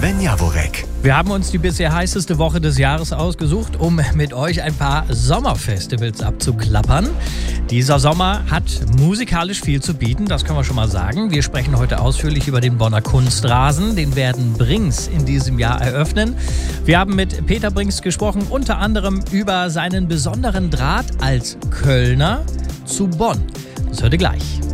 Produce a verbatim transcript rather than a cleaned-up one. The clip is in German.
Sven Javonek. Wir haben uns die bisher heißeste Woche des Jahres ausgesucht, um mit euch ein paar Sommerfestivals abzuklappern. Dieser Sommer hat musikalisch viel zu bieten, das können wir schon mal sagen. Wir sprechen heute ausführlich über den Bonner Kunstrasen. Den werden Brings in diesem Jahr eröffnen. Wir haben mit Peter Brings gesprochen, unter anderem über seinen besonderen Draht als Kölner zu Bonn. Das hört ihr gleich.